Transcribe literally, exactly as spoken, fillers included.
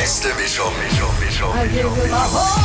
beste Mischung. Mischung, Mischung, I give Mischung, you my Mischung. heart.